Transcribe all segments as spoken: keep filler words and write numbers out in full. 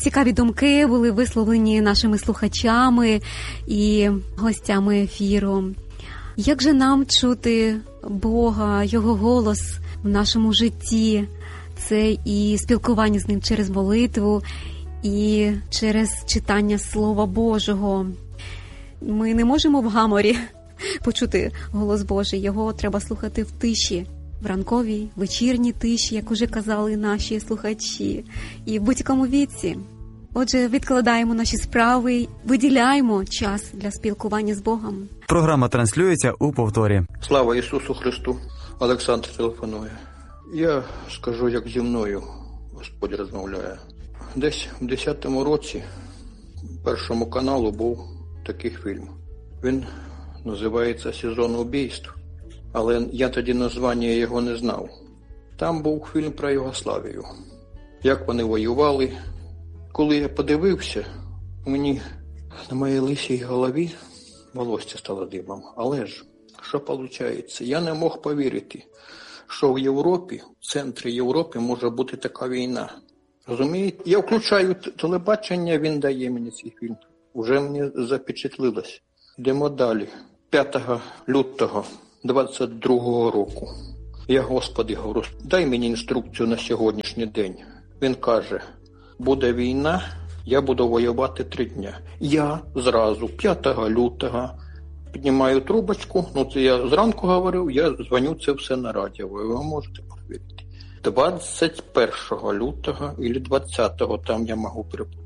цікаві думки були висловлені нашими слухачами і гостями ефіру. Як же нам чути Бога, Його голос в нашому житті? Це і спілкування з Ним через молитву, і через читання Слова Божого. Ми не можемо в гаморі почути голос Божий. Його треба слухати в тиші, в ранковій, вечірній тиші, як уже казали наші слухачі, і в будь-якому віці. Отже, відкладаємо наші справи, виділяємо час для спілкування з Богом. Програма транслюється у повторі. Слава Ісусу Христу! Олександр телефонує. Я скажу, як зі мною Господь розмовляє. Десь в десятому році Першому каналу був такий фільм. Він називається «Сезон убійств», але я тоді названня його не знав. Там був фільм про Югославію, як вони воювали. Коли я подивився, мені на моїй лисій голові волосся стало дибом. Але ж, що виходить? Я не мог повірити, що в Європі, в центрі Європи може бути така війна. Розумієте? Я включаю телебачення, він дає мені цей фільм. Уже мені запечатлилось. Йдемо далі. п'ятого лютого двадцять другого року. Я, Господи, говорю, дай мені інструкцію на сьогоднішній день. Він каже, буде війна, я буду воювати три дня. Я зразу п'ятого лютого піднімаю трубочку, ну це я зранку говорив, я дзвоню це все на радіо, ви можете повірити. двадцять першого лютого або двадцятого, там я можу перепутати.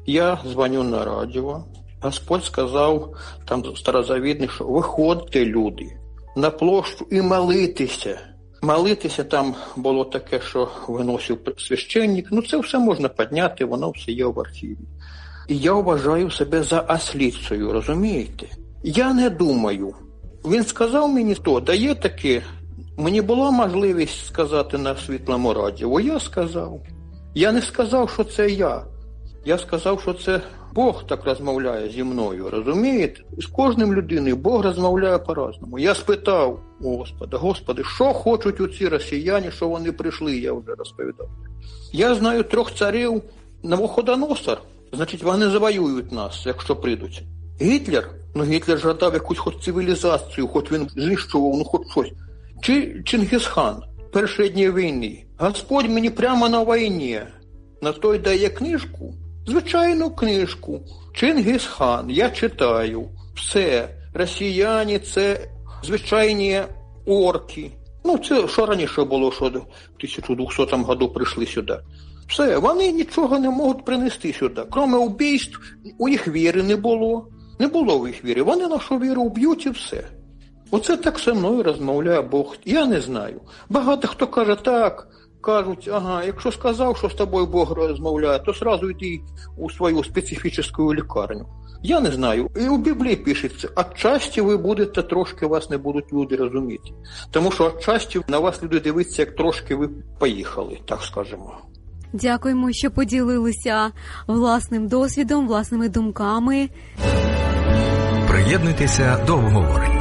Я дзвоню на радіо, Господь сказав, там старозавідний, що виходьте, люди, на площу і молитися. Молитися там було таке, що виносив священник. Ну це все можна підняти, воно все є в архіві. І я вважаю себе за ослицею, розумієте? Я не думаю. Він сказав мені, то дає таке. Мені була можливість сказати на світлому радіо. Я сказав. Я не сказав, що це я. Я сказав, що це Бог так розмовляє зі мною, розумієте? З кожним людиною Бог розмовляє по-разному. Я спитав Господа, Господи, що хочуть оці росіяни, що вони прийшли, я вже розповідав. Я знаю трьох царів, Навуходоносор, значить вони завоюють нас, якщо прийдуть. Гітлер, ну Гітлер жадав якусь хоч цивілізацію, хоч він знищував, ну хоч щось. Чи Чингісхан, перші дні війни. Господь мені прямо на війні, на той дає книжку, звичайну книжку. Чингісхан, я читаю. Все. Росіяни – це звичайні орки. Ну, це що раніше було, що в тисяча двохсотому году прийшли сюди. Все, вони нічого не можуть принести сюди. Крім убійств, у їх віри не було. Не було в їх віри. Вони нашу віру вб'ють і все. Оце так зі мною розмовляє Бог. Я не знаю. Багато хто каже так, кажуть, ага, якщо сказав, що з тобою Бог розмовляє, то одразу йди у свою специфічну лікарню. Я не знаю. І у Біблії пишеться, отчасті ви будете, трошки вас не будуть люди розуміти. Тому що отчасті на вас люди дивиться, як трошки ви поїхали, так скажемо. Дякуємо, що поділилися власним досвідом, власними думками. Приєднуйтеся до обговорення.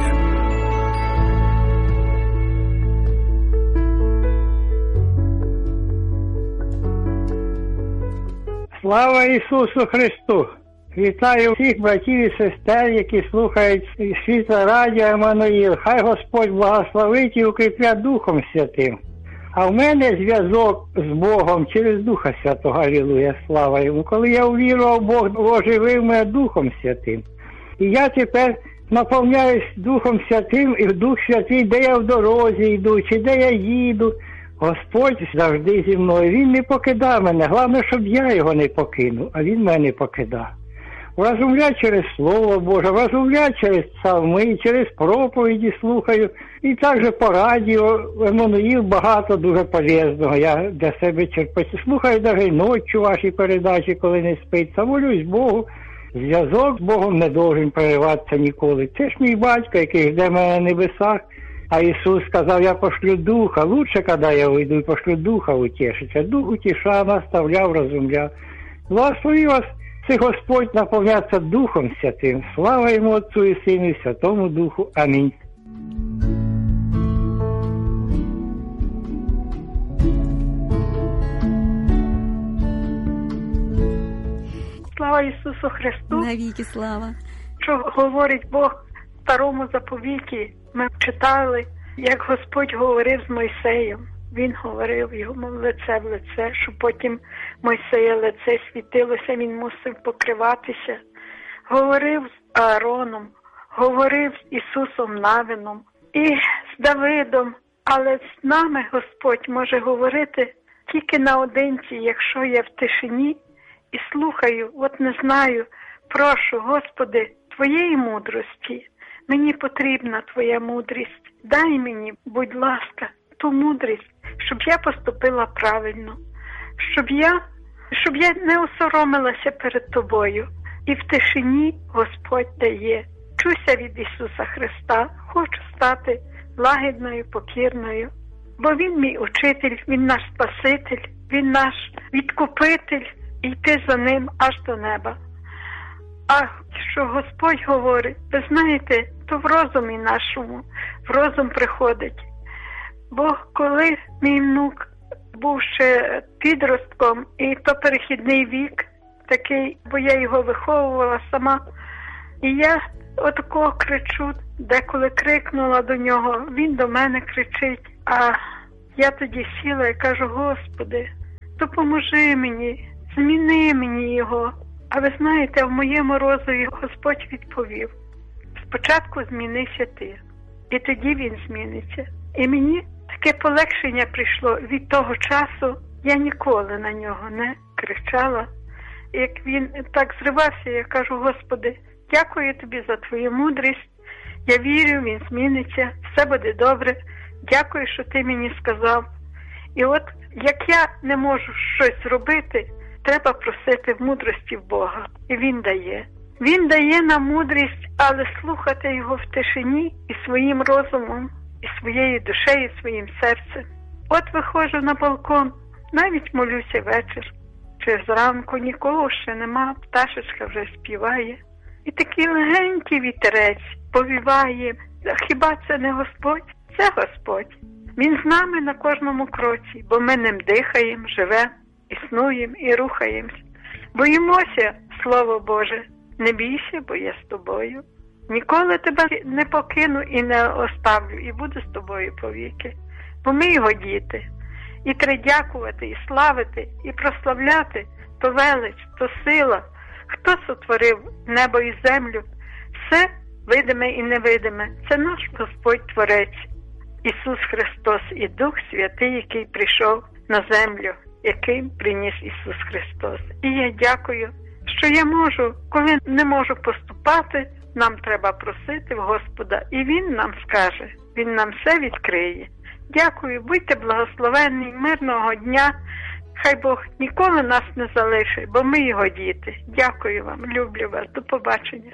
Слава Ісусу Христу! Вітаю всіх братів і сестер, які слухають світле радіо Еммануїл. Хай Господь благословить і укріпляє Духом Святим. А в мене зв'язок з Богом через Духа Святого, алілуя, слава Йому. Коли я увірував, Бог оживив мене Духом Святим. І я тепер наповняюсь Духом Святим, і Дух Святий, де я в дорозі йду, чи де я їду. Господь завжди зі мною. Він не покидає мене. Головне, щоб я його не покинув, а він мене покидає. Розмовляю через Слово Боже, розмовляю через псалми, через проповіді слухаю. І також по радіо Еммануїл багато дуже полезного. Я для себе черпаю. Слухаю навіть ночі ваші передачі, коли не спиться. Молюсь Богу. Зв'язок з Богом не должен перериватися ніколи. Це ж мій батько, який жде мене на небесах. А Ісус сказав, я пошлю Духа. Лучше, коли я вийду і пошлю Духа утішиться. Дух утішав, наставляв, розумляв. Благослови вас, це Господь наповняться Духом Святим. Слава Йому, Отцу і Сину, і Святому Духу. Амінь. Слава Ісусу Христу! Навіки слава! Що говорить Бог в старому заповіті? Ми читали, як Господь говорив з Мойсеєм. Він говорив йому лице в лице, що потім Мойсея лице світилося, він мусив покриватися. Говорив з Аароном, говорив з Ісусом Навином і з Давидом. Але з нами Господь може говорити тільки наодинці, якщо я в тишині і слухаю, от не знаю, прошу, Господи, Твоєї мудрості. Мені потрібна Твоя мудрість. Дай мені, будь ласка, ту мудрість, щоб я поступила правильно, щоб я, щоб я не осоромилася перед Тобою. І в тишині Господь дає. Чуся від Ісуса Христа, хочу стати лагідною, покірною, бо Він мій учитель, Він наш Спаситель, Він наш відкупитель, і йти за Ним аж до неба. А що Господь говорить, ви знаєте, то в розумі нашому, в розум приходить. Бо коли мій внук був ще підростком, і то перехідний вік такий, бо я його виховувала сама, і я отако кричу, деколи крикнула до нього, він до мене кричить, а я тоді сіла і кажу, Господи, допоможи мені, зміни мені його. А ви знаєте, в моєму розумі Господь відповів, спочатку змінися ти, і тоді він зміниться. І мені таке полегшення прийшло від того часу, я ніколи на нього не кричала. Як він так зривався, я кажу, Господи, дякую Тобі за Твою мудрість, я вірю, він зміниться, все буде добре, дякую, що Ти мені сказав. І от, як я не можу щось зробити, треба просити в мудрості в Бога. І Він дає. Він дає нам мудрість, але слухати Його в тишині і своїм розумом, і своєю душею, і своїм серцем. От виходжу на балкон, навіть молюся вечір. Чи зранку нікого ще нема, пташечка вже співає. І такий легенький вітерець повіває. Хіба це не Господь? Це Господь. Він з нами на кожному кроці, бо ми ним дихаємо, живемо, існуємо і рухаємось. Боїмося, Слово Боже, не бійся, бо я з тобою. Ніколи тебе не покину і не оставлю, і буду з тобою повіки. Бо ми його діти. І треба дякувати, і славити, і прославляти то велич, то сила. Хто сотворив небо і землю? Все видиме і невидиме. Це наш Господь Творець. Ісус Христос і Дух Святий, який прийшов на землю, який приніс Ісус Христос. І я дякую, що я можу, коли не можу поступати, нам треба просити в Господа, і Він нам скаже, Він нам все відкриє. Дякую, будьте благословенні, мирного дня. Хай Бог ніколи нас не залишить, бо ми його діти. Дякую вам, люблю вас. До побачення.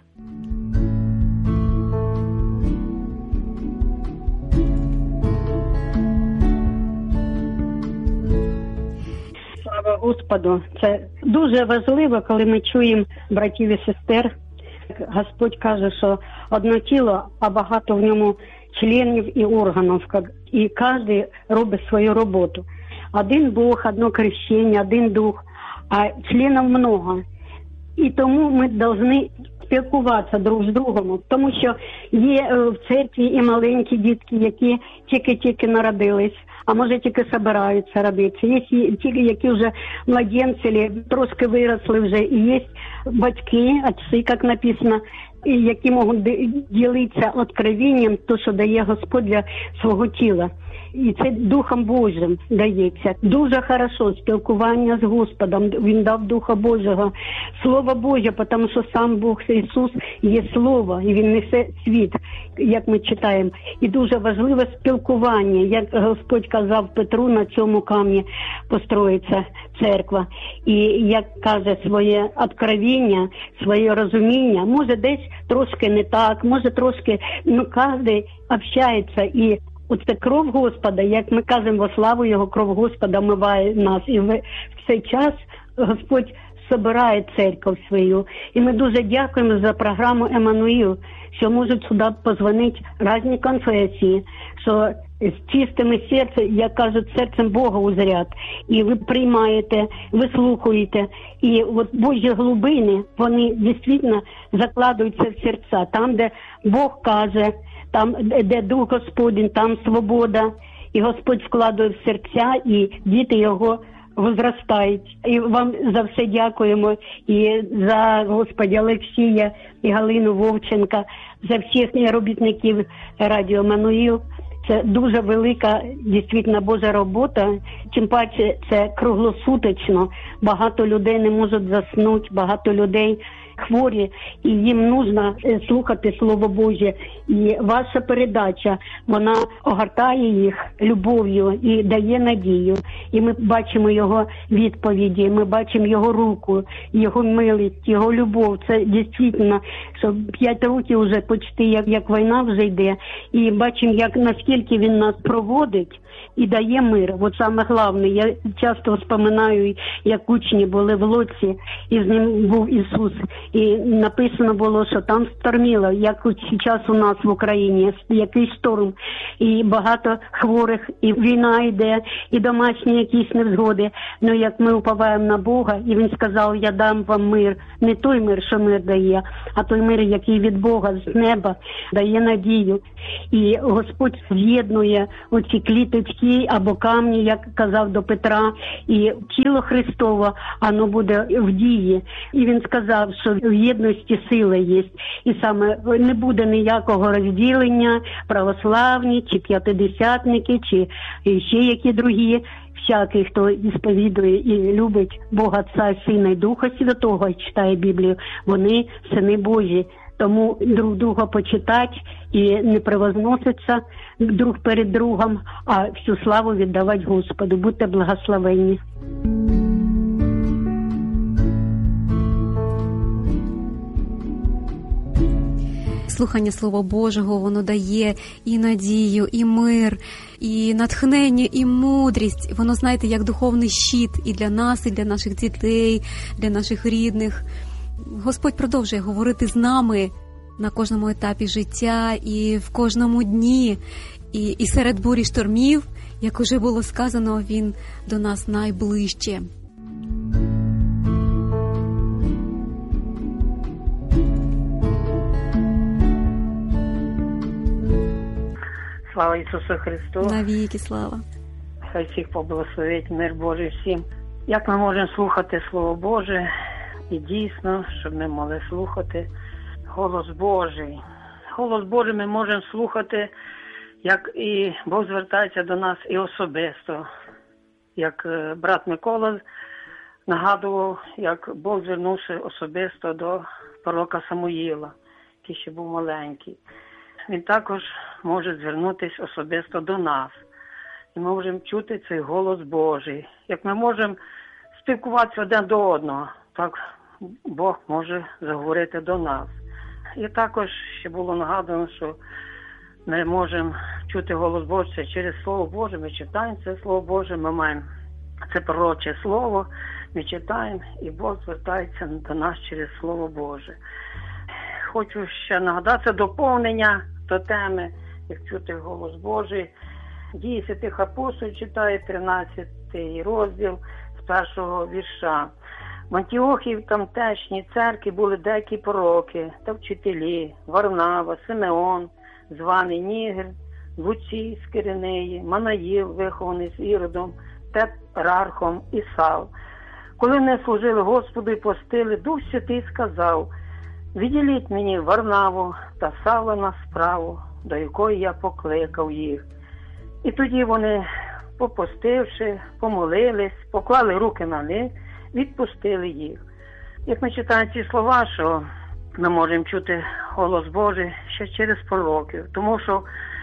Слава Господу! Це дуже важливо, коли ми чуємо братів і сестер. Господь каже, що одне тіло, а багато в ньому членів і органів, і кожен робить свою роботу. Один Бог, одно крещення, один Дух, а членів много. І тому ми повинні спілкуватися друг з другом, тому що є в церкві і маленькі дітки, які тільки-тільки народились, а може тільки збираються родитися. Є ті, які вже младенці, трошки виросли вже, і є батьки, отці, як написано, які можуть ділитися откровенням, то, що дає Господь для свого тіла. І це Духом Божим дається. Дуже хорошо спілкування з Господом. Він дав Духа Божого. Слово Боже, тому що сам Бог Ісус є Слово, і Він несе світ, як ми читаємо. І дуже важливе спілкування. Як Господь казав Петру, на цьому камні построїться церква. І як каже своє откровення, своє розуміння, може десь трошки не так, може трошки, ну кожен общається. І оце кров Господа, як ми кажемо, во славу Його, кров Господа омиває нас. І в цей час Господь збирає церкву свою. І ми дуже дякуємо за програму «Еммануїл», що можуть сюди позвонити різні конфесії, що з чистими серцем, як кажуть, серцем Бога узрять. І ви приймаєте, ви слухаєте. І от Божі глибини, вони дійсно закладуються в серця. Там, де Бог каже, там, де Дух Господень, там свобода. І Господь вкладує в серця, і діти його возростають. І вам за все дякуємо. І за, Господи, Олексія і Галину Вовченка, за всіх робітників радіо «Еммануїл». Це дуже велика, дійсно, Божа робота. Тим паче, це круглосуточно. Багато людей не можуть заснути, багато людей хворі, і їм потрібно слухати Слово Боже. І ваша передача, вона огортає їх любов'ю і дає надію. І ми бачимо його відповіді, ми бачимо його руку, його милість, його любов. Це дійсно, що п'ять років вже почти, як, як війна вже йде. І бачимо, як наскільки він нас проводить і дає мир. От саме головне, я часто вспоминаю, як учні були в лодці, і з ним був Ісус. І написано було, що там шторміло, як зараз у нас в Україні, який шторм. І багато хворих, і війна йде, і домашні якісь невзгоди. Ну, як ми уповаємо на Бога, і Він сказав, я дам вам мир. Не той мир, що мир дає, а той мир, який від Бога, з неба, дає надію. І Господь з'єднує оці кліточки або камні, як казав до Петра, і тіло Христово, воно буде в дії. І Він сказав, що в єдності сила є. І саме не буде ніякого розділення, православні, чи п'ятидесятники, чи ще які другі. Всякий, хто сповідує і любить Бога Отця, Сина і Духа Святого, і читає Біблію, вони сини Божі. Тому друг друга почитати і не превозноситься друг перед другом, а всю славу віддавати Господу. Будьте благословенні. Слухання Слова Божого, воно дає і надію, і мир, і натхнення, і мудрість. Воно, знаєте, як духовний щит і для нас, і для наших дітей, для наших рідних. Господь продовжує говорити з нами на кожному етапі життя і в кожному дні. І, і серед бурі штормів, як уже було сказано, Він до нас найближче. Слава Ісусу Христу! Навіки слава! Хай всіх поблагословить, мир Божий всім. Як ми можемо слухати Слово Боже, і дійсно, щоб ми могли слухати голос Божий. Голос Божий ми можемо слухати, як і Бог звертається до нас і особисто. Як брат Микола нагадував, як Бог звернувся особисто до пророка Самуїла, який ще був маленький. Він також може звернутися особисто до нас. І ми можемо чути цей голос Божий. Як ми можемо спілкуватися один до одного, так Бог може заговорити до нас. І також ще було нагадано, що ми можемо чути голос Божий через Слово Боже. Ми читаємо це Слово Боже, ми маємо це пророче Слово, ми читаємо, і Бог звертається до нас через Слово Боже. Хочу ще нагадати доповнення до теми, як чути голос Божий. Дії святих апостолів читає тринадцятий розділ з першого вірша. В Антіохії в тамтешній церкві були деякі пророки та вчителі: Варнава, Симеон, званий Нігер, Луцій з Киринеї, Манаїл, вихований з Іродом, Тетрархом і Сав. Коли вони служили Господу і постили, Дух Святий сказав: «Відділіть мені Варнаву та Савла на справу, до якої я покликав їх». І тоді вони, попостивши, помолились, поклали руки на них, відпустили їх. Як ми читаємо ці слова, що ми можемо чути голос Божий ще через пророків, тому що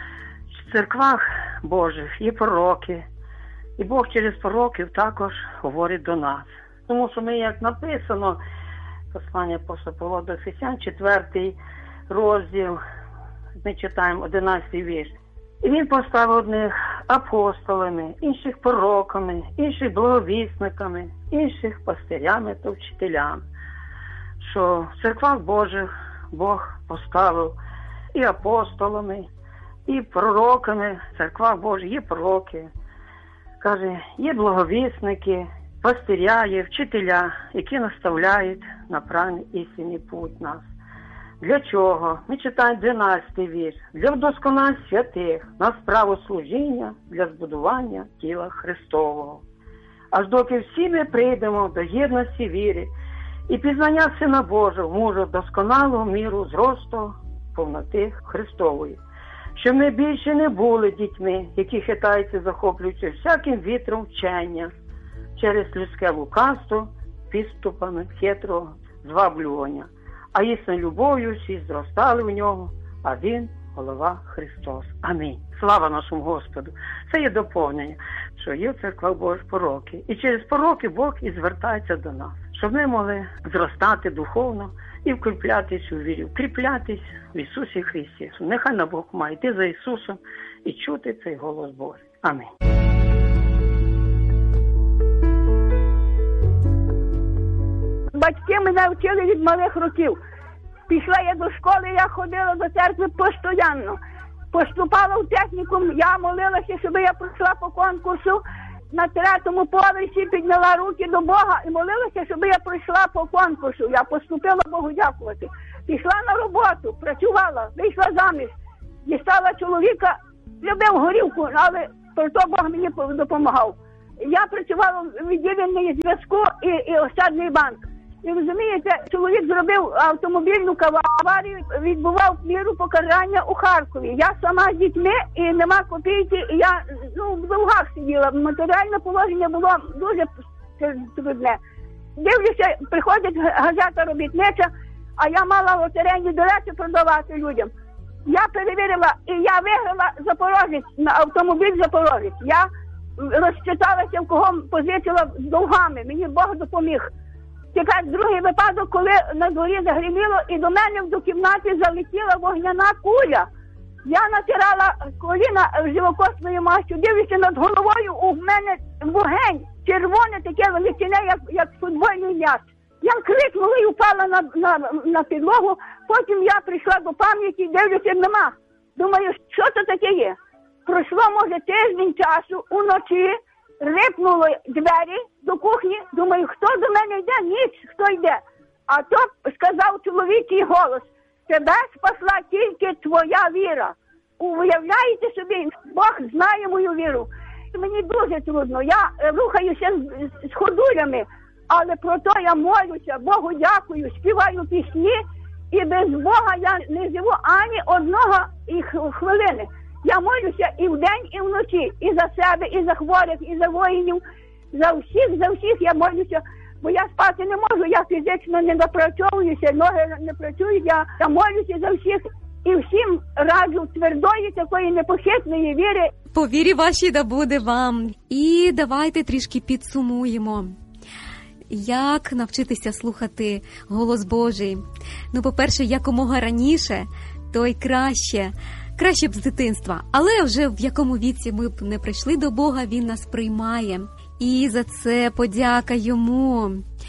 в церквах Божих є пророки, і Бог через пророків також говорить до нас. Тому що ми, як написано, послання апостола Павла до Ефесян, четвертий розділ, ми читаємо одинадцятий вірш. І він поставив одних апостолами, інших пророками, інших благовісниками, інших пастирями та вчителями. Що в церквах Божих Бог поставив і апостолами, і пророками. В церквах Божих є пророки. Каже, є благовісники, пастиря, є вчителя, які наставляють на правильний істинний путь нас. Для чого? Ми читаємо дванадцятий вірш. Для вдосконалення святих, на справу служіння, для збудування тіла Христового. Аж доки всі ми прийдемо до єдності віри і пізнання Сина Божого, мужа досконалого міру зросту повноти Христової. Щоб ми більше не були дітьми, які хитаються, захоплюючи всяким вітром вчення через людське лукавство, підступами хитрого зваблювання. А істинною любов'ю всі зростали в нього, а він – голова Христос. Амінь. Слава нашому Господу. Це є доповнення, що є в церквах Божих пророки. І через пророки Бог і звертається до нас, щоб ми могли зростати духовно і вкріплятись у вірі, вкріплятись в Ісусі Христі. Нехай на Бог має йти за Ісусом і чути цей голос Божий. Амінь. Батьки мене вчили від малих років. Пішла я до школи, я ходила до церкви постійно. Поступала в технікум, я молилася, щоб я пройшла по конкурсу. На третьому поверсі підняла руки до Бога і молилася, щоб я пройшла по конкурсу. Я поступила Богу дякувати. Пішла на роботу, працювала, вийшла заміж. Дістала чоловіка, любив горілку, але про то Бог мені допомагав. Я працювала в відділенні зв'язку і, і Ощадний банк. І розумієте, чоловік зробив автомобільну аварію, відбував міру покарання у Харкові. Я сама з дітьми і нема копійки, і я ну, в довгах сиділа. Матеріальне положення було дуже трудне. Дивлюся, приходить газета робітнича, а я мала лотерейні білети продавати людям. Я перевірила, і я виграла Запорожець, на автомобіль Запорожець. Я розчиталася, в кого позичила з довгами. Мені Бог допоміг. Тепер другий випадок, коли на дворі загриміло, і до мене до кімнати залетіла вогняна куля. Я натирала коліна живокосною мастю, дивлюся над головою, у мене вогонь, червоне таке величине, як, як футбольний м'яч. Я крикнула і впала на, на, на підлогу, потім я прийшла до пам'яті, дивлюся, нема. Думаю, що це таке є? Пройшло, може, тиждень часу, уночі, рипнули двері до кухні, думаю, хто до мене йде? Ніч, хто йде? А то сказав чоловічий голос, тебе спасла тільки твоя віра. Уявляєте собі, Бог знає мою віру. Мені дуже трудно, я рухаюся з, з ходулями, але про то я молюся, Богу дякую, співаю пісні, і без Бога я не живу ані одного і хвилини. Я молюся і вдень, і вночі, і за себе, і за хворих, і за воїнів, за всіх, за всіх я молюся, бо я спати не можу, я фізично не напрацьовуюся, ноги не працюють, я, я молюся за всіх, і всім раджу твердої такої непохитної віри. По вірі вашій да буде вам. І давайте трішки підсумуємо. Як навчитися слухати голос Божий? Ну, по-перше, якомога раніше, то й краще. Краще б з дитинства. Але вже в якому віці ми б не прийшли до Бога, Він нас приймає. І за це подяка Йому.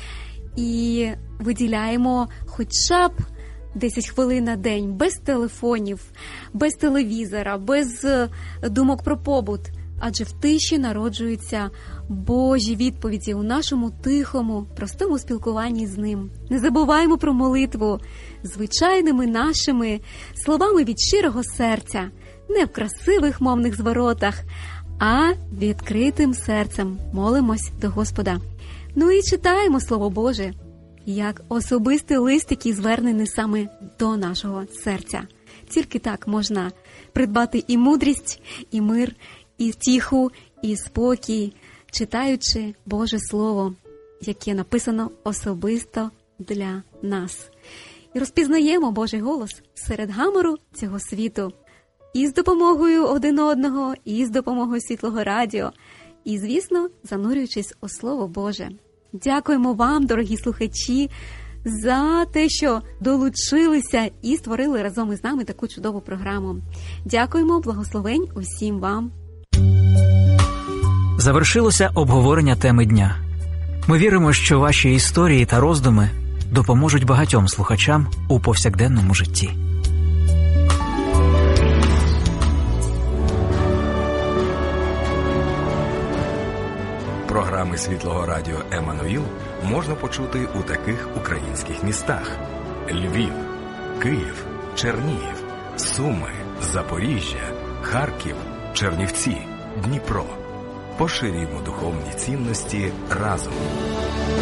І виділяємо хоча б десять хвилин на день, без телефонів, без телевізора, без думок про побут. Адже в тиші народжуються Божі відповіді у нашому тихому, простому спілкуванні з Ним. Не забуваємо про молитву звичайними нашими словами від щирого серця, не в красивих мовних зворотах, а відкритим серцем молимось до Господа. Ну і читаємо Слово Боже, як особистий лист, який звернений саме до нашого серця. Тільки так можна придбати і мудрість, і мир, і втіху, і спокій, читаючи Боже Слово, яке написано особисто для нас. І розпізнаємо Божий голос серед гамору цього світу. І з допомогою один одного, і з допомогою Світлого Радіо, і, звісно, занурюючись у Слово Боже. Дякуємо вам, дорогі слухачі, за те, що долучилися і створили разом із нами таку чудову програму. Дякуємо, благословень усім вам. Завершилося обговорення теми дня. Ми віримо, що ваші історії та роздуми допоможуть багатьом слухачам у повсякденному житті. Програми Світлого Радіо «Еммануїл» можна почути у таких українських містах: Львів, Київ, Чернігів, Суми, Запоріжжя, Харків, Чернівці, Дніпро. Поширюємо духовні цінності разом.